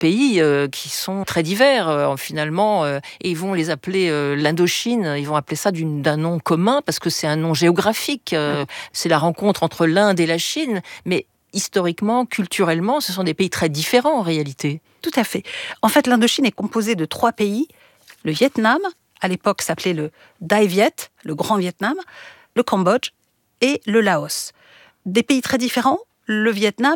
pays qui sont très divers finalement, et ils vont les appeler l'Indochine, ils vont appeler ça d'un nom commun parce que c'est un nom géographique, c'est la rencontre entre l'Inde et la Chine, mais historiquement, culturellement, ce sont des pays très différents en réalité. Tout à fait. En fait, l'Indochine est composée de 3 pays, le Vietnam, à l'époque s'appelait le Dai Viet, le Grand Vietnam, le Cambodge et le Laos. Des pays très différents. Le Vietnam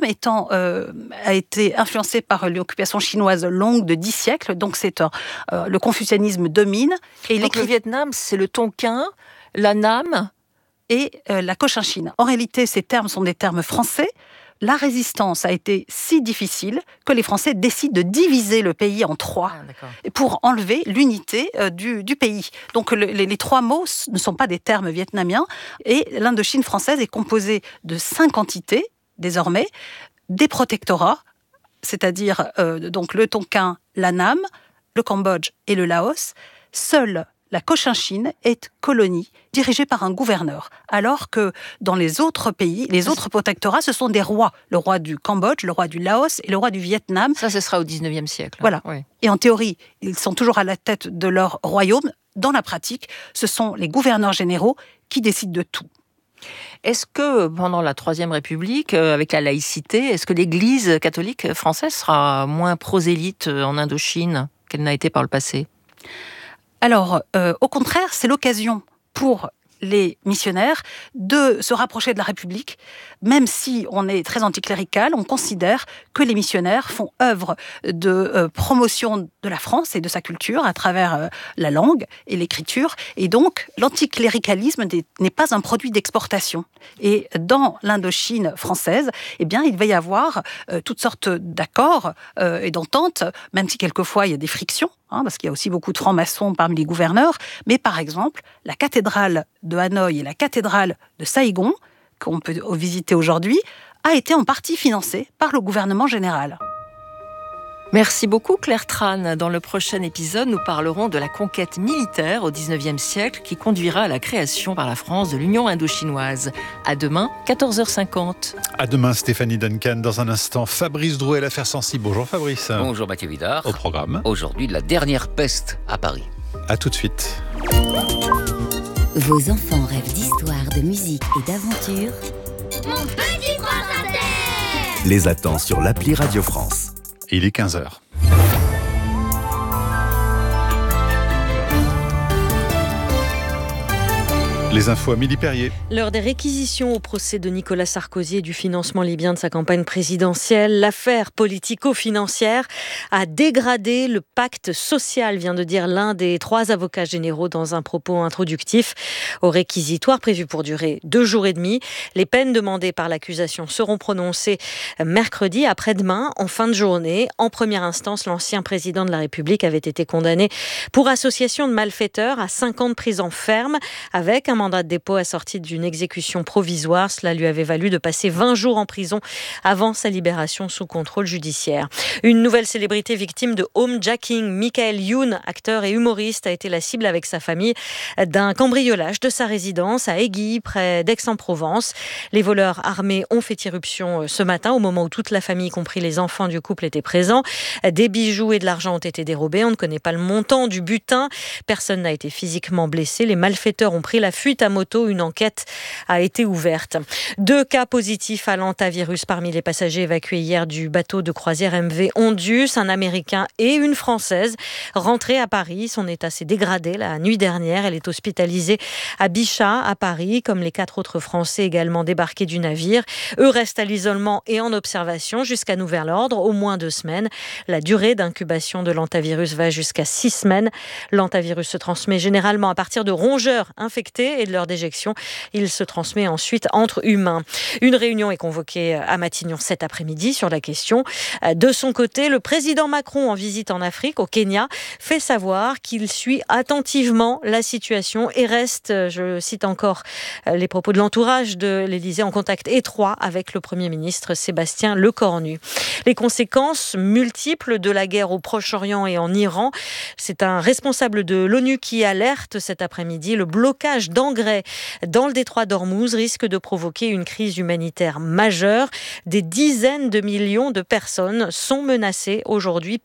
a été influencé par l'occupation chinoise longue de 10 siècles, donc le confucianisme domine. Et donc le Vietnam, c'est le Tonkin, la Nam et la Cochinchine. En réalité, ces termes sont des termes français. La résistance a été si difficile que les Français décident de diviser le pays en 3 pour enlever l'unité du pays. Donc les 3 mots ne sont pas des termes vietnamiens et l'Indochine française est composée de 5 entités désormais, des protectorats, c'est-à-dire donc le Tonkin, la Nam, le Cambodge et le Laos. Seule la Cochinchine est colonie dirigée par un gouverneur, alors que dans les autres pays, les autres protectorats, ce sont des rois. Le roi du Cambodge, le roi du Laos et le roi du Vietnam. Ça, ce sera au 19e siècle. Voilà. Oui. Et en théorie, ils sont toujours à la tête de leur royaume. Dans la pratique, ce sont les gouverneurs généraux qui décident de tout. Est-ce que pendant la Troisième République, avec la laïcité, est-ce que l'Église catholique française sera moins prosélyte en Indochine qu'elle n'a été par le passé ? Alors, au contraire, c'est l'occasion pour les missionnaires de se rapprocher de la République. Même si on est très anticlérical, on considère que les missionnaires font œuvre de promotion de la France et de sa culture à travers la langue et l'écriture. Et donc, l'anticléricalisme n'est pas un produit d'exportation. Et dans l'Indochine française, eh bien, il va y avoir toutes sortes d'accords et d'ententes, même si quelquefois il y a des frictions, parce qu'il y a aussi beaucoup de francs-maçons parmi les gouverneurs. Mais par exemple, la cathédrale de Hanoï et la cathédrale de Saïgon, qu'on peut visiter aujourd'hui, a été en partie financée par le gouvernement général. Merci beaucoup Claire Tran. Dans le prochain épisode, nous parlerons de la conquête militaire au XIXe siècle qui conduira à la création par la France de l'Union indo-chinoise. À demain, 14h50. À demain, Stéphanie Duncan. Dans un instant, Fabrice Drouet, l'affaire sensible. Bonjour Fabrice. Bonjour Mathieu Vidard. Au programme. Aujourd'hui, la dernière peste à Paris. À tout de suite. Vos enfants rêvent d'histoire, de musique et d'aventure. Mon petit prince à terre les attend sur l'appli Radio France. Il est 15h. Les infos à Midi Perrier. L'heure des réquisitions au procès de Nicolas Sarkozy et du financement libyen de sa campagne présidentielle. L'affaire politico-financière a dégradé le pacte social, vient de dire l'un des 3 avocats généraux dans un propos introductif au réquisitoire prévu pour durer 2 jours et demi. Les peines demandées par l'accusation seront prononcées mercredi, après-demain, en fin de journée. En première instance, l'ancien président de la République avait été condamné pour association de malfaiteurs à 5 ans de prison ferme avec un mandat de dépôt assorti d'une exécution provisoire. Cela lui avait valu de passer 20 jours en prison avant sa libération sous contrôle judiciaire. Une nouvelle célébrité victime de homejacking, Michael Youn, acteur et humoriste, a été la cible avec sa famille d'un cambriolage de sa résidence à Aiguilles, près d'Aix-en-Provence. Les voleurs armés ont fait irruption ce matin, au moment où toute la famille, y compris les enfants du couple, étaient présents. Des bijoux et de l'argent ont été dérobés. On ne connaît pas le montant du butin. Personne n'a été physiquement blessé. Les malfaiteurs ont pris la fuite à moto. Une enquête a été ouverte. 2 cas positifs à l'hantavirus parmi les passagers évacués hier du bateau de croisière MV Ondus, un Américain et une Française rentrés à Paris. Son état s'est dégradé la nuit dernière. Elle est hospitalisée à Bichat, à Paris, comme les 4 autres Français également débarqués du navire. Eux restent à l'isolement et en observation jusqu'à nouvel ordre, au moins 2 semaines. La durée d'incubation de l'hantavirus va jusqu'à 6 semaines. L'hantavirus se transmet généralement à partir de rongeurs infectés et de leur déjection. Il se transmet ensuite entre humains. Une réunion est convoquée à Matignon cet après-midi sur la question. De son côté, le président Macron, en visite en Afrique, au Kenya, fait savoir qu'il suit attentivement la situation et reste, je cite encore les propos de l'entourage de l'Élysée, en contact étroit avec le Premier ministre Sébastien Lecornu. Les conséquences multiples de la guerre au Proche-Orient et en Iran, c'est un responsable de l'ONU qui alerte cet après-midi. Le blocage dans d'engrais dans le détroit d'Ormuz risque de provoquer une crise humanitaire majeure. Des dizaines de millions de personnes sont menacées aujourd'hui